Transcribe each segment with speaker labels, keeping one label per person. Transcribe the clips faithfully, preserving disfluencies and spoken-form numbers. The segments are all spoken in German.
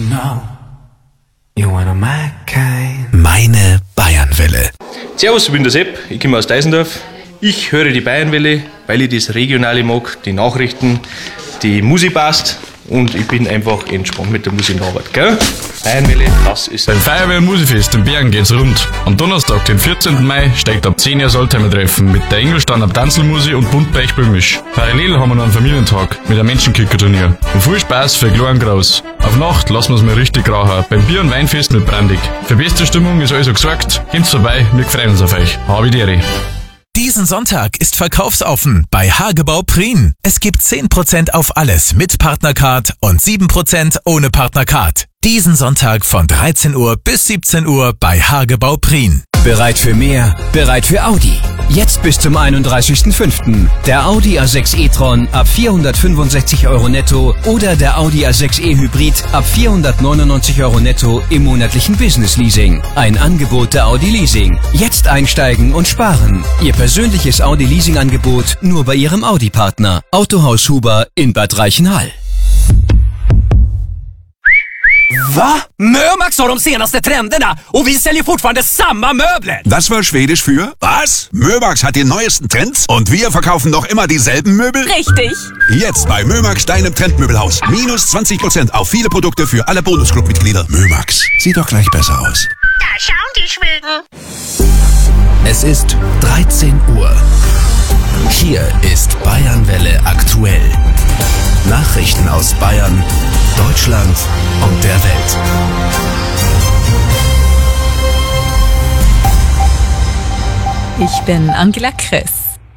Speaker 1: know you're one of my kind.
Speaker 2: Meine Bayernwelle.
Speaker 3: Servus, ich bin der Sepp, ich komme aus Deisendorf. Ich höre die Bayernwelle, weil ich das Regionale mag, die Nachrichten, die Musik passt und ich bin einfach entspannt mit der Musik in der Arbeit. Gell? Bayernwelle, das ist...
Speaker 4: Beim Feuerwehr- und Musikfest in Bergen geht's rund. Am Donnerstag, den vierzehnten Mai, steigt ab zehn Uhr das Oldtimer-Treffen mit der Engelsteiner Tanzelmusik und Buntblechbümisch. Parallel haben wir noch einen Familientag mit einem Menschenkicker-Turnier. Und viel Spaß für Klein und Groß. Auf Nacht lassen wir's mal richtig rauchen, beim Bier- und Weinfest mit Brandig. Für beste Stimmung ist also gesorgt. Kommt's vorbei, wir freuen uns auf euch. Habe die Ehre.
Speaker 2: Diesen Sonntag ist verkaufsoffen bei Hagebau Prien. Es gibt zehn Prozent auf alles mit Partnercard und sieben Prozent ohne Partnercard. Diesen Sonntag von dreizehn Uhr bis siebzehn Uhr bei Hagebau Prien.
Speaker 5: Bereit für mehr? Bereit für Audi? Jetzt bis zum einunddreißigsten fünften Der Audi A sechs e-tron ab vierhundertfünfundsechzig Euro netto oder der Audi A sechs e Hybrid ab vierhundertneunundneunzig Euro netto im monatlichen Business Leasing. Ein Angebot der Audi Leasing. Jetzt einsteigen und sparen. Ihr persönliches Audi Leasing Angebot nur bei Ihrem Audi Partner. Autohaus Huber in Bad Reichenhall.
Speaker 6: Va? Mömax har de senaste trenderna och vi säljer fortfarande samma möbler.
Speaker 7: Das war Schwedisch für was? Mömax hat die neuesten Trends und wir verkaufen noch immer dieselben Möbel?
Speaker 8: Richtig.
Speaker 7: Jetzt bei Mömax, deinem Trendmöbelhaus. Minus zwanzig Prozent auf viele Produkte für alle Bonusclub-Mitglieder. Mömax, sieht doch gleich besser aus.
Speaker 8: Da schauen die Schweden.
Speaker 2: Es ist dreizehn Uhr. Hier ist Bayernwelle aktuell. Nachrichten aus Bayern, Deutschland und der Welt.
Speaker 9: Ich bin Angela Kress.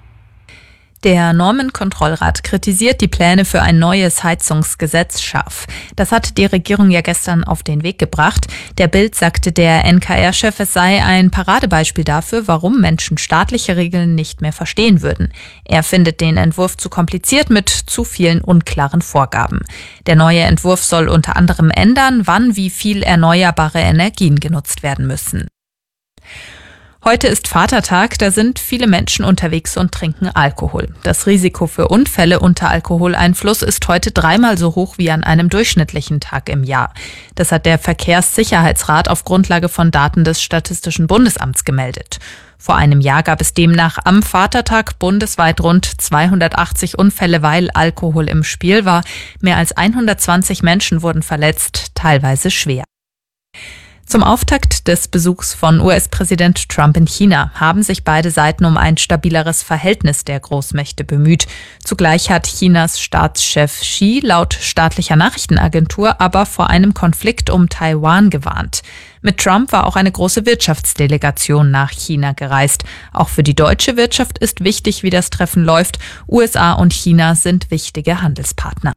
Speaker 9: Der Normenkontrollrat kritisiert die Pläne für ein neues Heizungsgesetz scharf. Das hat die Regierung ja gestern auf den Weg gebracht. Der Bild sagte der N K R-Chef, es sei ein Paradebeispiel dafür, warum Menschen staatliche Regeln nicht mehr verstehen würden. Er findet den Entwurf zu kompliziert mit zu vielen unklaren Vorgaben. Der neue Entwurf soll unter anderem ändern, wann wie viel erneuerbare Energien genutzt werden müssen. Heute ist Vatertag, da sind viele Menschen unterwegs und trinken Alkohol. Das Risiko für Unfälle unter Alkoholeinfluss ist heute dreimal so hoch wie an einem durchschnittlichen Tag im Jahr. Das hat der Verkehrssicherheitsrat auf Grundlage von Daten des Statistischen Bundesamts gemeldet. Vor einem Jahr gab es demnach am Vatertag bundesweit rund zweihundertachtzig Unfälle, weil Alkohol im Spiel war. Mehr als hundertzwanzig Menschen wurden verletzt, teilweise schwer. Zum Auftakt des Besuchs von U S-Präsident Trump in China haben sich beide Seiten um ein stabileres Verhältnis der Großmächte bemüht. Zugleich hat Chinas Staatschef Xi laut staatlicher Nachrichtenagentur aber vor einem Konflikt um Taiwan gewarnt. Mit Trump war auch eine große Wirtschaftsdelegation nach China gereist. Auch für die deutsche Wirtschaft ist wichtig, wie das Treffen läuft. U S A und China sind wichtige Handelspartner.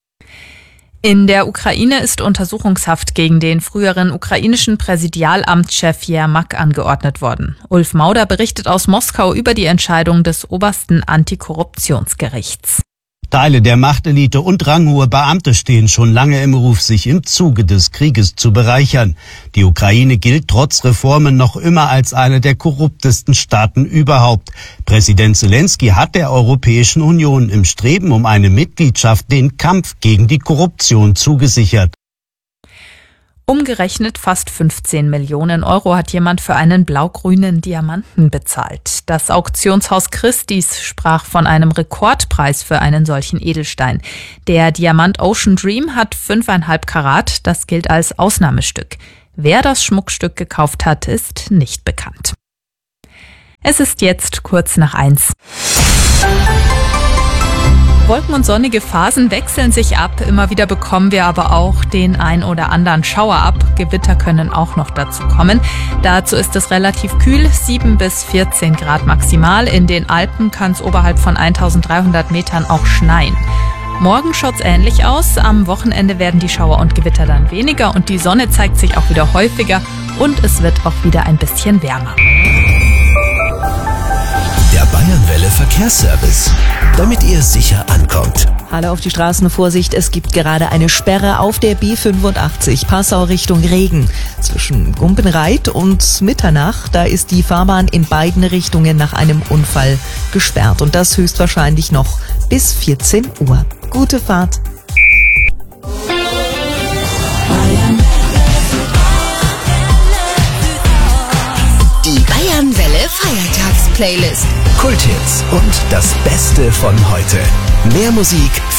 Speaker 9: In der Ukraine ist Untersuchungshaft gegen den früheren ukrainischen Präsidialamtschef Jermak angeordnet worden. Ulf Mauder berichtet aus Moskau über die Entscheidung des obersten Antikorruptionsgerichts.
Speaker 10: Teile der Machtelite und ranghohe Beamte stehen schon lange im Ruf, sich im Zuge des Krieges zu bereichern. Die Ukraine gilt trotz Reformen noch immer als eine der korruptesten Staaten überhaupt. Präsident Zelensky hat der Europäischen Union im Streben um eine Mitgliedschaft den Kampf gegen die Korruption zugesichert.
Speaker 9: Umgerechnet fast fünfzehn Millionen Euro hat jemand für einen blau-grünen Diamanten bezahlt. Das Auktionshaus Christie's sprach von einem Rekordpreis für einen solchen Edelstein. Der Diamant Ocean Dream hat fünfeinhalb Karat, das gilt als Ausnahmestück. Wer das Schmuckstück gekauft hat, ist nicht bekannt. Es ist jetzt kurz nach eins. Wolken- und sonnige Phasen wechseln sich ab. Immer wieder bekommen wir aber auch den ein oder anderen Schauer ab. Gewitter können auch noch dazu kommen. Dazu ist es relativ kühl, sieben bis vierzehn Grad maximal. In den Alpen kann es oberhalb von eintausenddreihundert Metern auch schneien. Morgen schaut's ähnlich aus. Am Wochenende werden die Schauer und Gewitter dann weniger und die Sonne zeigt sich auch wieder häufiger und es wird auch wieder ein bisschen wärmer.
Speaker 2: Der Bayernwelle Verkehrsservice, damit ihr sicher ankommt.
Speaker 11: Hallo auf die Straßen, Vorsicht, es gibt gerade eine Sperre auf der B fünfundachtzig, Passau Richtung Regen. Zwischen Gumpenreit und Mitternacht, da ist die Fahrbahn in beiden Richtungen nach einem Unfall gesperrt. Und das höchstwahrscheinlich noch bis vierzehn Uhr. Gute Fahrt.
Speaker 1: Bayern.
Speaker 12: Welle Feiertagsplaylist.
Speaker 2: Kulthits und das Beste von heute. Mehr Musik